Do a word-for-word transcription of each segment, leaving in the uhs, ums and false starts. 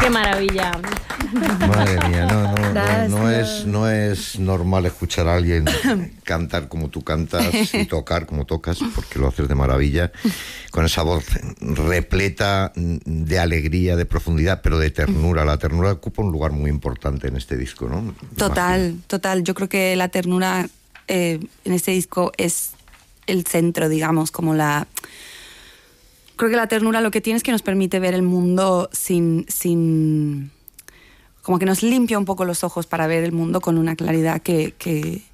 ¡Qué maravilla! Madre mía, no, no, no, no, es, no es normal escuchar a alguien cantar como tú cantas y tocar como tocas, porque lo haces de maravilla, con esa voz repleta de alegría, de profundidad, pero de ternura. La ternura ocupa un lugar muy importante en este disco, ¿no? Total, total. Yo creo que la ternura eh, en este disco es el centro, digamos, como la... Creo que la ternura lo que tiene es que nos permite ver el mundo sin... sin como que nos limpia un poco los ojos para ver el mundo con una claridad que, que,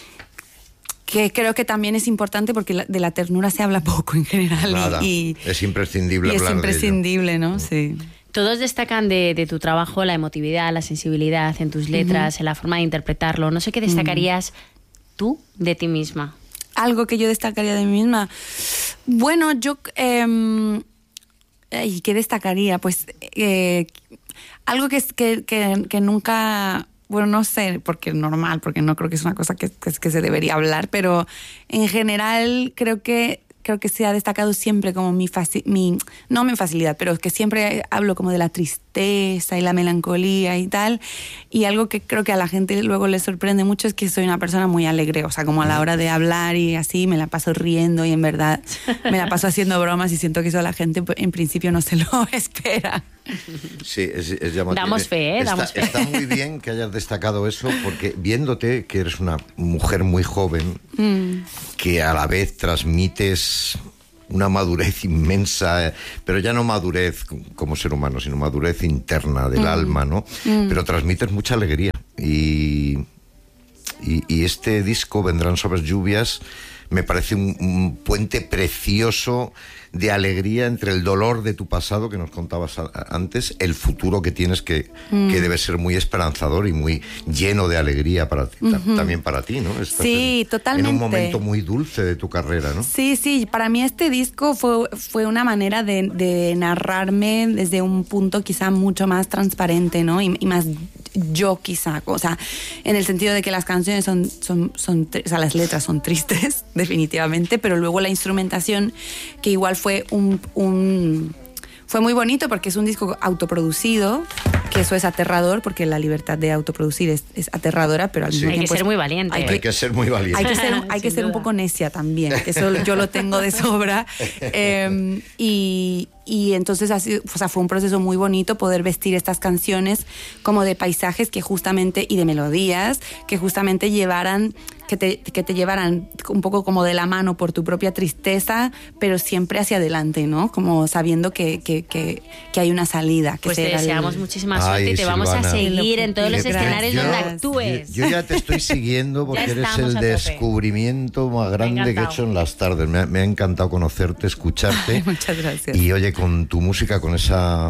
que creo que también es importante, porque la, de la ternura se habla poco en general. Nada, y, es imprescindible y hablar es imprescindible, de ello. ¿no? Sí. Todos destacan de, de tu trabajo la emotividad, la sensibilidad en tus letras, uh-huh. en la forma de interpretarlo. No sé qué destacarías uh-huh. tú de ti misma. Algo que yo destacaría de mí misma. Bueno, yo... Eh, ¿y qué destacaría? Pues... Eh, Algo que, que, que, que nunca, bueno, no sé, porque es normal, porque no creo que es una cosa que, que, que se debería hablar, pero en general creo que, creo que se ha destacado siempre como mi, faci- mi, no mi facilidad, pero que siempre hablo como de la tristeza y la melancolía y tal, y algo que creo que a la gente luego le sorprende mucho es que soy una persona muy alegre, o sea, como a la hora de hablar y así, me la paso riendo y en verdad me la paso haciendo bromas y siento que eso a la gente en principio no se lo espera. Sí, es, es llamativo. Damos fe, ¿eh? Está, Damos fe. Está muy bien que hayas destacado eso, porque viéndote que eres una mujer muy joven, mm. que a la vez transmites una madurez inmensa, pero ya no madurez como ser humano, sino madurez interna del mm. alma, ¿no? Mm. Pero transmites mucha alegría. Y, y, y este disco, Vendrán Suaves Lluvias, me parece un, un puente precioso de alegría entre el dolor de tu pasado, que nos contabas a, a, antes, el futuro que tienes, que, mm. que debe ser muy esperanzador y muy lleno de alegría para ti, uh-huh. también para ti, ¿no? Estás sí, en, totalmente. En un momento muy dulce de tu carrera, ¿no? Sí, sí, para mí este disco fue, fue una manera de, de narrarme desde un punto quizá mucho más transparente, ¿no? Y, y más yo quizá, o sea, en el sentido de que las canciones son, son, son, o sea, las letras son tristes, definitivamente, pero luego la instrumentación, que igual fue un, un fue muy bonito porque es un disco autoproducido, que eso es aterrador, porque la libertad de autoproducir es, es aterradora, pero al sí. mismo hay tiempo... Hay que ser muy valiente. Hay que, hay que ser muy valiente. Hay que ser, hay que ser un poco necia también, que eso yo lo tengo de sobra. Eh, y, y entonces así, o sea, fue un proceso muy bonito poder vestir estas canciones como de paisajes que justamente, y de melodías, que justamente llevaran... Que te, que te llevaran un poco como de la mano por tu propia tristeza, pero siempre hacia adelante, ¿no? Como sabiendo que, que, que, que hay una salida. Que pues te deseamos el... muchísima suerte. Ay, y te Silvana. Vamos a seguir en todos los Gracias. Escenarios yo, donde actúes. Yo, yo ya te estoy siguiendo porque eres el descubrimiento más grande que he hecho en las tardes. Me ha, me ha encantado conocerte, escucharte. Ay, muchas gracias. Y oye, con tu música, con esa...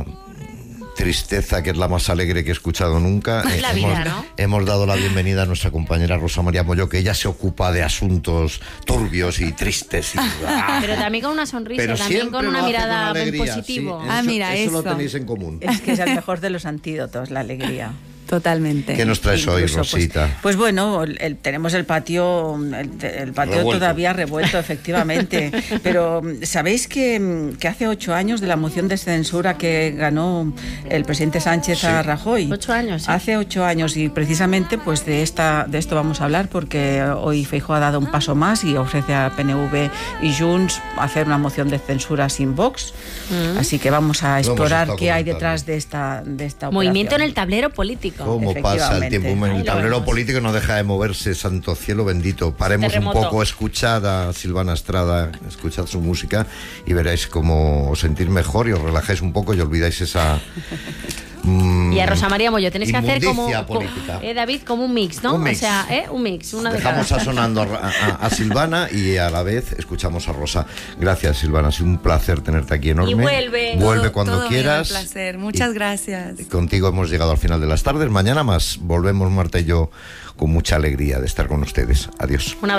tristeza, que es la más alegre que he escuchado nunca. Es la hemos, vida, ¿no? Hemos dado la bienvenida a nuestra compañera Rosa María Molló, que ella se ocupa de asuntos turbios y tristes. Y, ¡ah! Pero también con una sonrisa, Pero también con una mirada con en positivo. Sí, ah, eso, mira, eso eso. lo tenéis en común. Es que es el mejor de los antídotos, la alegría. Totalmente. ¿Qué nos traes Incluso, hoy, Rosita? Pues, pues bueno, el, tenemos el patio, el, el patio revuelto. Todavía revuelto, efectivamente. Pero ¿sabéis que, que hace ocho años de la moción de censura que ganó el presidente Sánchez sí. a Rajoy? Ocho años. Sí. Hace ocho años, y precisamente pues de esta de esto vamos a hablar, porque hoy Feijóo ha dado un paso más y ofrece a P N V y Junts hacer una moción de censura sin Vox. Mm. Así que vamos a explorar qué hay detrás de esta de esta movimiento operación. En el tablero político. ¿Cómo pasa el tiempo? El tablero político no deja de moverse, santo cielo bendito. Paremos Terremoto. Un poco, escuchad a Silvana Estrada, escuchad su música y veréis cómo os sentís mejor y os relajáis un poco y olvidáis esa... Mm, y a Rosa María Molló tenéis que hacer como, política. eh, David, como un mix, ¿no? Un mix. O sea, ¿eh? un mix. Una Dejamos a sonando a, a, a Silvana y a la vez escuchamos a Rosa. Gracias, Silvana, ha sido un placer tenerte aquí enorme. Y vuelve. Vuelve todo, cuando todo quieras. Un placer, muchas gracias. Contigo hemos llegado al final de las tardes. Mañana más volvemos, Marta y yo, con mucha alegría de estar con ustedes. Adiós. Una